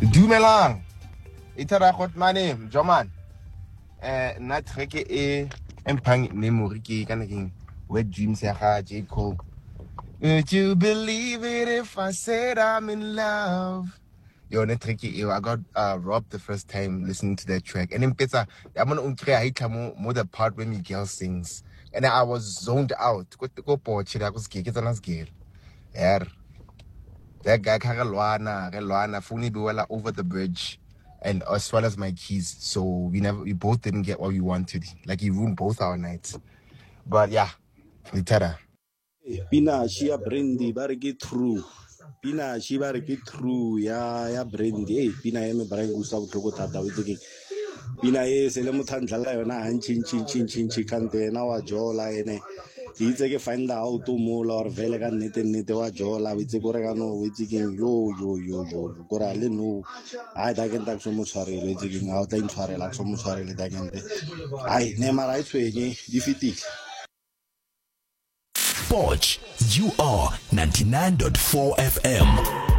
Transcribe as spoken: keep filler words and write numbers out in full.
Dumelang. Itara got my name, Joman. Eh, not reke e empang memory ki kana king. Wet dreams ya J. Cole. Would you believe it if I said I'm in love? Yo, net tricky. Yo, I got uh, robbed the first time listening to that track. And in pizza, I'm gonna unkre more the part when Miguel sings. And I was zoned out. Go to go porch. I was giggling as girl. Yeah. That guy Kagalwana, Galwana, Funi Buela over the bridge, and as well as my keys. So we never, we both didn't get what we wanted. Like he ruined both our nights. But yeah, Litera. Pina Shia Brandy, Bariki True. Pina Shibariki True, ya ya Brandy, eh, Pina Eme Barang Gustavo Togota with the Pina is Elemutan Jalana and Chin Chin Chin Chin Chicante, now a jola ene. He's a find out to Mul or Velegan Nit and Nitewa Jola with the Goragano with the game yo yo yo yo Goralino. I dagan tak so much sorry, letting out in sorry like so much sorry, Dagante. I never right way, defeat. Forge, you are ninety-nine point four F M.